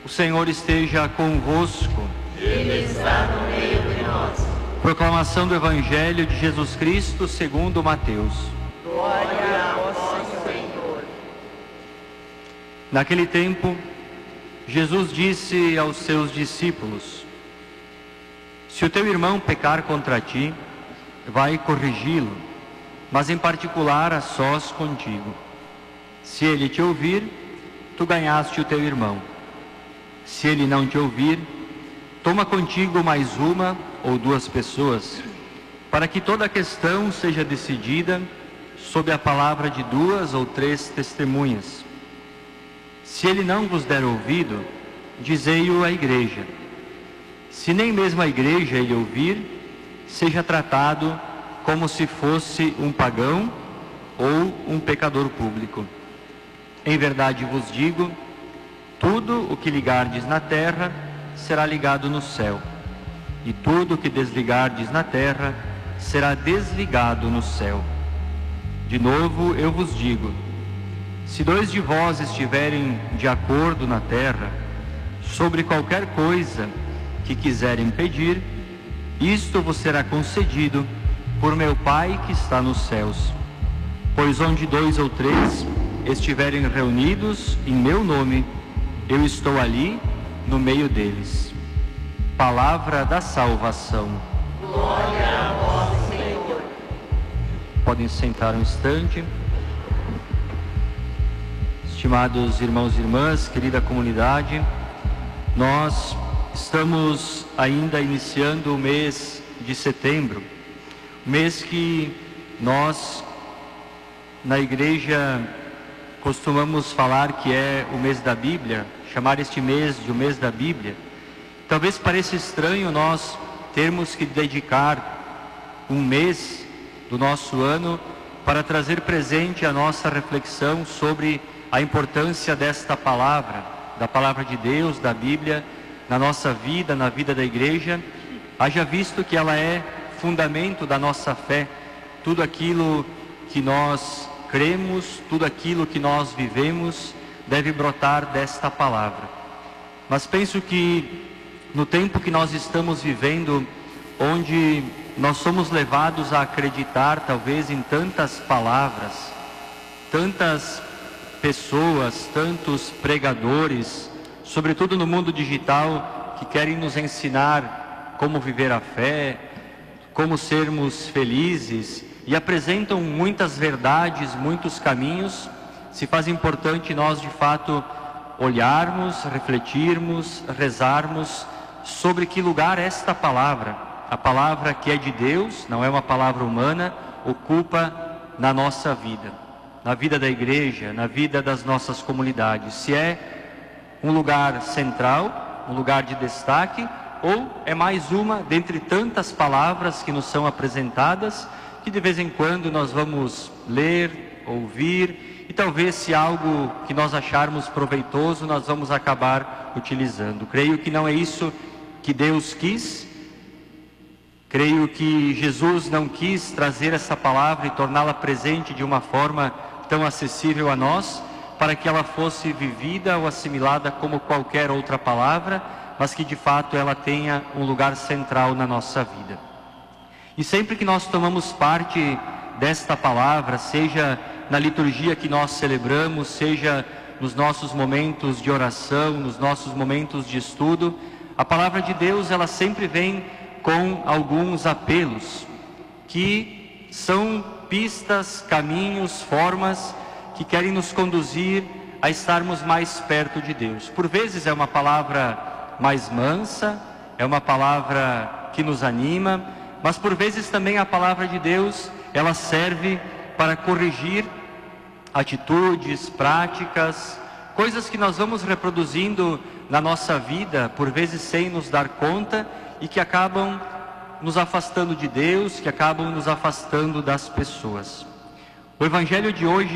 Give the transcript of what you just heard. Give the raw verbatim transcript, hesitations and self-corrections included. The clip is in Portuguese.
O Senhor esteja convosco. Ele está no meio de nós. Proclamação do Evangelho de Jesus Cristo segundo Mateus. Glória a vós, Senhor. Naquele tempo, Jesus disse aos seus discípulos: Se o teu irmão pecar contra ti, vai corrigi-lo, mas em particular a sós contigo. Se ele te ouvir, tu ganhaste o teu irmão. Se ele não te ouvir, toma contigo mais uma ou duas pessoas, para que toda a questão seja decidida sob a palavra de duas ou três testemunhas. Se ele não vos der ouvido, dizei-o à igreja. Se nem mesmo a igreja ele ouvir, seja tratado como se fosse um pagão ou um pecador público. Em verdade vos digo, tudo o que ligardes na terra será ligado no céu, e tudo o que desligardes na terra será desligado no céu. De novo eu vos digo, se dois de vós estiverem de acordo na terra, sobre qualquer coisa que quiserem pedir, isto vos será concedido por meu Pai que está nos céus. Pois onde dois ou três estiverem reunidos em meu nome, eu estou ali no meio deles. Palavra da salvação. Glória a vós, Senhor. Podem sentar um instante. Estimados irmãos e irmãs, querida comunidade, nós estamos ainda iniciando o mês de setembro, mês que nós, na igreja, costumamos falar que é o mês da Bíblia, chamar este mês de o mês da Bíblia. Talvez pareça estranho nós termos que dedicar um mês do nosso ano para trazer presente a nossa reflexão sobre a importância desta palavra, da palavra de Deus, da Bíblia, na nossa vida, na vida da igreja, haja visto que ela é fundamento da nossa fé. Tudo aquilo que nós cremos, tudo aquilo que nós vivemos deve brotar desta palavra. Mas penso que no tempo que nós estamos vivendo, onde nós somos levados a acreditar talvez em tantas palavras, tantas pessoas, tantos pregadores, sobretudo no mundo digital, que querem nos ensinar como viver a fé, como sermos felizes, e apresentam muitas verdades, muitos caminhos, se faz importante nós de fato olharmos, refletirmos, rezarmos sobre que lugar esta palavra, a palavra que é de Deus, não é uma palavra humana, ocupa na nossa vida, na vida da igreja, na vida das nossas comunidades. Se é um lugar central, um lugar de destaque, ou é mais uma dentre tantas palavras que nos são apresentadas, que de vez em quando nós vamos ler, ouvir, e talvez se algo que nós acharmos proveitoso, nós vamos acabar utilizando. Creio que não é isso que Deus quis. Creio que Jesus não quis trazer essa palavra e torná-la presente de uma forma tão acessível a nós, para que ela fosse vivida ou assimilada como qualquer outra palavra, mas que de fato ela tenha um lugar central na nossa vida. E sempre que nós tomamos parte desta palavra, seja na liturgia que nós celebramos, seja nos nossos momentos de oração, nos nossos momentos de estudo, a palavra de Deus, ela sempre vem com alguns apelos, que são pistas, caminhos, formas que querem nos conduzir a estarmos mais perto de Deus. Por vezes é uma palavra mais mansa, é uma palavra que nos anima, mas por vezes também a palavra de Deus, ela serve para corrigir atitudes, práticas, coisas que nós vamos reproduzindo na nossa vida, por vezes sem nos dar conta, e que acabam nos afastando de Deus, que acabam nos afastando das pessoas. O Evangelho de hoje